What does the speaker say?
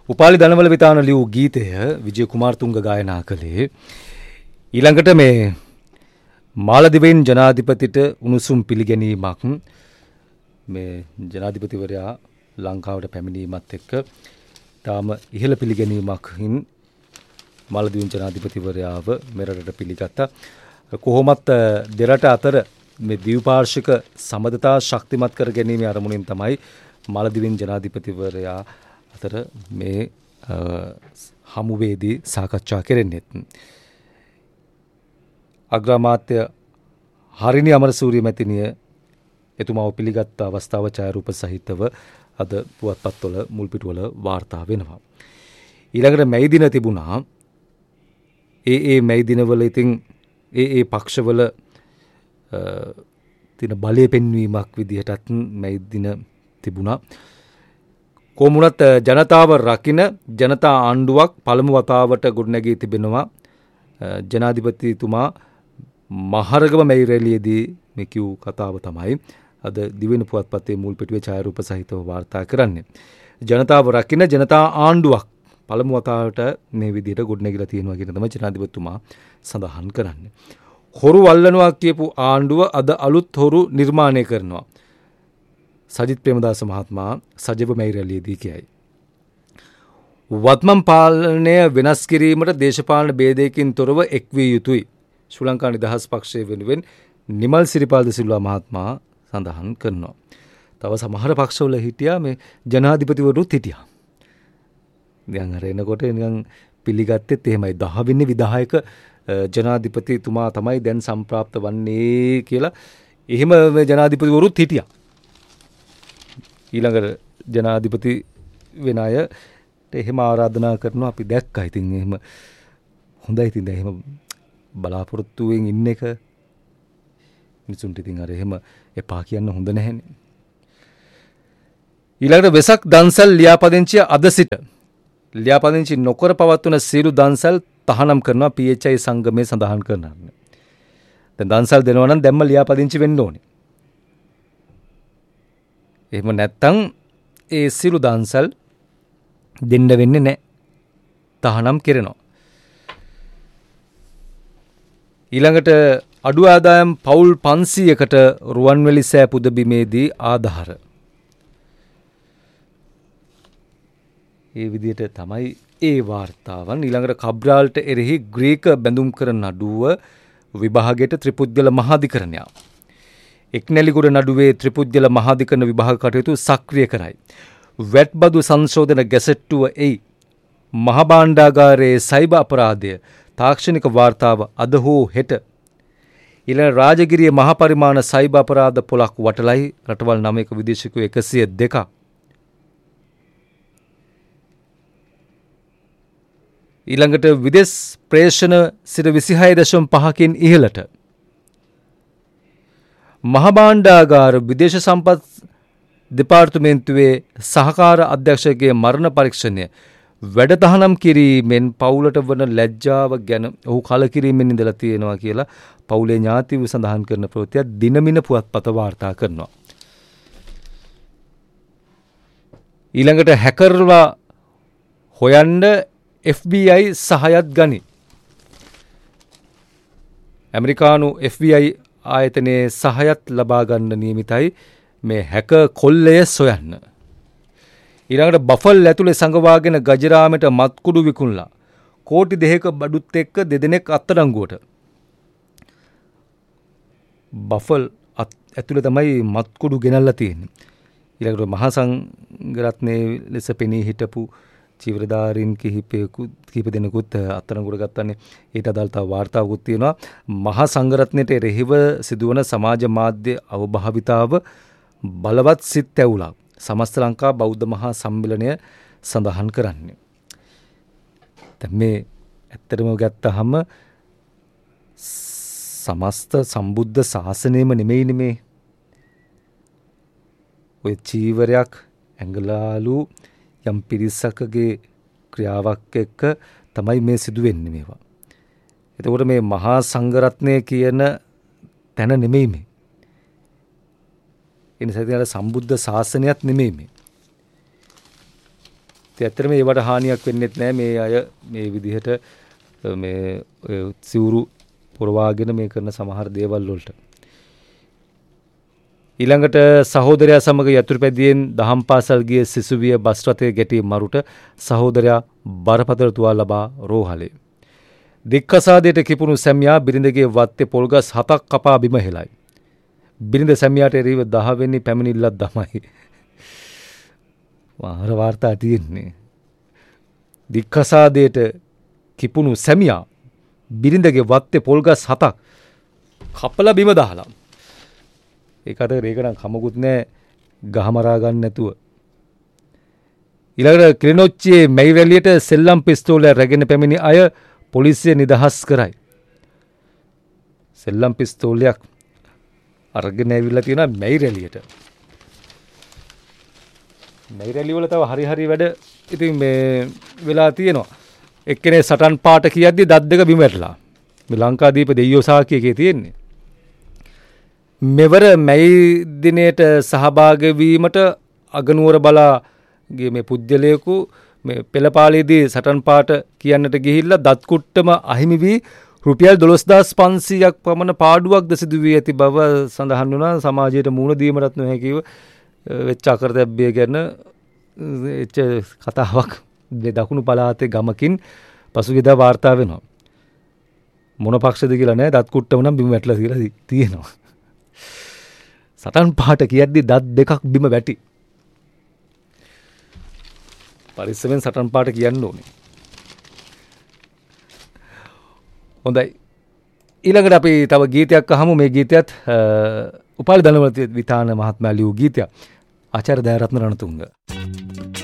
උපාලි ධනවල විතාන ලියූ ගීතය විජය කුමාරතුංග ගායනා කළේ. ඊළඟට මේ මාලදිවෙන් ජනාධිපතිට උණුසුම් පිළිගැනීමක් මේ ජනාධිපතිවරයා ලංකාවට පැමිණීමත් එක්ක තාම ඉහළ පිළිගැනීමකින් මාලදිවෙන් ජනාධිපතිවරයාව මෙරටට පිළිගත්තා. කොහොමත් දෙරට අතර මේ ද්විපාර්ශ්වික සමගතා ශක්තිමත් කර ගැනීමේ අරමුණින් තමයි මාලදිවෙන් ජනාධිපතිවරයා අතර මේ හමුවේදී සාකච්ඡා කෙරෙන්නේ. අග්‍රාමාත්‍ය හරිනි අමරසූරිය මැතිණිය එතුමාව පිළිගත් අවස්ථාව ඡායාරූප සහිතව අද පුවත්පත්වල මුල් පිටුවල වාර්තා වෙනවා. ඊළඟට මැයි දින තිබුණා. ඒ මැයි දිනවල ඉතින් ඒ පක්ෂවල තියෙන බලය පෙන්වීමක් විදිහටත් මැයි දින තිබුණා. කොමුණත් ජනතාව රකින්න ජනතා ආණ්ඩුවක් පළමු වතාවට ගොඩනැගී තිබෙනවා. ජනාධිපතිතුමා මහරගම මැයි රැළියේදී මේ කියූ කතාව තමයි අද දිවෙන පුවත්පතේ මුල් පිටුවේ ඡායාරූප සහිතව වාර්තා කරන්නේ. ජනතාව රකින්න ජනතා ආණ්ඩුවක් පළමු වතාවට මේ විදිහට ගොඩනැගිලා තියෙනවා කියන තමයි ජනාධිපතිතුමා සඳහන් කරන්නේ. හොරු වල්ලනවා කියපු ආණ්ඩුව අද අලුත් හොරු නිර්මාණය කරනවා. සජිත් ප්‍රේමදාස මහත්මයා සජීව මැයි රැළියේදී කියයි. වත්මන් පාලනය වෙනස් කිරීමට දේශපාලන ભેදයකින් තොරව එක් විය යුතුයි. ශ්‍රී ලංකා නිදහස් පක්ෂය වෙනුවෙන් නිමල් සිරිපාල් ද සිල්වා මහත්මයා සඳහන් කරනවා. තව සමහර පක්ෂවල හිටියා මේ ජනාධිපතිවරුත් හිටියා. දැන් අර එනකොට නිකන් පිළිගත්තෙත් එහෙමයි 10 වෙනි විධායක ජනාධිපතිතුමා තමයි දැන් සම්ප්‍රාප්ත වන්නේ කියලා එහෙම මේ ජනාධිපතිවරුත් හිටියා. ඊළඟට ජනාධිපති වෙන අයට එහෙම ආරාධනා කරනවා අපි දැක්කා. ඉතින් එහෙම හොඳයි. ඉතින් දැන් එහෙම බලාපොරොත්තුවෙන් ඉන්න එක මිනිසුන්ට ඉතින් අර එහෙම එපා කියන්න හොඳ නැහැනේ. ඊළඟට වෙසක් දන්සල් ලියාපදිංචිය අද සිට ලියාපදිංචි නොකර පවත්වන සියලු දන්සල් තහනම් කරනවා PHI සංගමයේ සඳහන් කරනවා. දැන් දන්සල් දෙනවා නම් දැම්ම ලියාපදිංචි වෙන්න ඕනේ. එහෙම නැත්තම් ඒ සියලු දන්සල් දෙන්න වෙන්නේ නැහැ. තහනම් කරනවා. ඊළඟට අඩු ආදායම් පවුල් 500කට රුවන්වැලි සෑ පුදබිමේදී ආධාර. ඒ විදිහට තමයි ඒ වාර්තාවන්. ඊළඟට කබ්‍රාල්ට එරෙහි ග්‍රීක බැඳුම් කරන නඩුව විභාගයට ත්‍රිපුද්ගල මහාධිකරණය. එක්නැලිගොඩ නඩුවේ ත්‍රිපුද්ගල මහාධිකරණ විභාග කටයුතු සක්‍රිය කරයි. වැට්බදු සංශෝධන ගැසට්ටුව එයි. මහභාණ්ඩාගාරයේ සයිබර් අපරාධය තාක්ෂණික වාර්තාව අද හෝ හෙට. ඊළඟ රාජගිරිය මහ පරිමාණ සයිබර් අපරාධ පොලක් වටලයි. රටවල් 9ක විදේශිකයෝ 102ක්. ඊළඟට විදේශ ප්‍රේෂණ 26.5කින් ඉහළට. මහභාණ්ඩාගාර විදේශ සම්පත් දෙපාර්තමේන්තුවේ සහකාර අධ්‍යක්ෂකගේ මරණ පරීක්ෂණය වැඩතහනම් කිරීමෙන් පවුලට වන ලැජ්ජාව ගැන ඔහු කලකිරීමෙන් ඉඳලා තියෙනවා කියලා පවුලේ ඥාතිව සඳහන් කරන ප්‍රවෘත්තිය දිනමින පුවත්පත වාර්තා කරනවා. ඊළඟට හැකර්ලා හොයන්න FBI සහයත් ගනි. ඇමරිකානු FBI ආයතනයේ සහයත් ලබා ගන්න නියමිතයි මේ හැක කොල්ලය සොයන්න. ඊළඟට බෆල් ඇතුලේ සංගවාගෙන ගජරාමයට මත්කුඩු විකුණලා කෝටි 2ක බඩුත් එක්ක දෙදෙනෙක් අත්අඩංගුවට. බෆල් ඇතුලේ තමයි මත්කුඩු ගෙනල්ලා තියෙන්නේ. ඊළඟට මහා සංඝරත්නයේ ලෙස පෙනී හිටපු චීවරධාරීන් කිහිප දෙනෙකුත් අත්අඩංගුවට ගත්තනේ. ඊට අදාළ තව වාර්තාවකුත් තියෙනවා. මහා සංඝරත්නයට එරෙහිව සිදුවන සමාජ මාධ්‍ය අවභාවිතාව බලවත් සිත් ඇවුලා. සමස්ත ලංකා බෞද්ධ මහා සම්මිලනය සඳහන් කරන්නේ. දැන් මේ ඇත්තටම ගත්තහම සමස්ත සම්බුද්ධ ශාසනයම නෙමෙයිනේ මේ. ඔය චීවරයක් ඇඟලාලු යම් පිරිසකගේ ක්‍රියාවක් එක්ක තමයි මේ සිදු වෙන්නේ මේවා. එතකොට මේ මහා සංඝරත්නය කියන තැන නෙමෙයි මේ. එනිසා සම්බුද්ධ ශාසනයත් නෙමෙයි මේ. ඇත්තටම ඒවට හානියක් වෙන්නෙත් නැහැ මේ අය මේ විදිහට මේ සිවුරු පුරවාගෙන මේ කරන සමහර දේවල් වලට. ඊළඟට සහෝදරයා සමග යතුරුපැදියෙන් දහම් පාසල් ගිය සිසුවිය බස් රථයේ ගැටී මරුට සහෝදරයා බරපතල තුවාල ලබා රෝහලේ. දික්කසාදයට කිපුණු සැමියා බිරිඳගේ වත්තේ පොල්ගස් 7ක් කපා බිම හෙලයි. බිරිඳ සැමියාට එරෙහිව 10 වෙනි පැමිණිල්ලක් දමයි. වාර වාර්තා තියෙන්නේ. දික්කසාදයට කිපුණු සැමියා බිරිඳගේ වත්තේ පොල්ගස් 7ක් කපලා බිම දාලා. ඒකට රේකනම් කමකුත් නැහැ ගහමරා ගන්න නැතුව. ඊළඟට ක්ලිනොච්චියේ මැයි රැලියට සෙල්ලම් පිස්තෝලයක් රැගෙන පැමිණි අය පොලිසිය නිදහස් කරයි. සෙල්ලම් පිස්තෝලයක් අරගෙන ඇවිල්ලා තියෙනවා මැයි රැලියට. මැයි රැලි වල තව හරි වැඩ ඉතින් මේ වෙලා තියෙනවා. එක්කෙනේ සටන් පාට කියද්දි දත් දෙක බිම වැටලා. මේ ලංකාදීප දෙයියෝ සාක්කියකේ තියෙන්නේ. මෙවර මැයි දිනයට සහභාගී වීමට අගනුවර බලාගේ මේ පුජ්‍යලයකු මේ පෙළපාලේදී සටන් පාට කියන්නට ගිහිල්ලා දත් කුට්ටම අහිමි වී රුපියල් 12500ක් පමණ පාඩුවක්ද සිදු වී ඇති බව සඳහන් වුණා. සමාජයට මුහුණ දීමටත් නොහැකිව වෙච්ච අකරතැබ්බිය ගැන එච්ච කතාවක් දකුණු පළාතේ ගමකින් පසුගියදා වාර්තා වෙනවා. මොන පක්ෂද කියලා නෑ දත් කුට්ටම නම් බිම වැටලා කියලා තියෙනවා. සටන් පාට කියද්දි දත් දෙකක් බිම වැටි. පරිස්සමෙන් සටන් පාට කියන්න ඕනේ. හොඳයි. ඊළඟට අපි තව ගීතයක් අහමු. මේ ගීතයත් උපාලි ධනවර්ති විතාන මහත්මයා ලියූ ගීතයක්. ආචාර්ය දයාරත්න රණතුංග.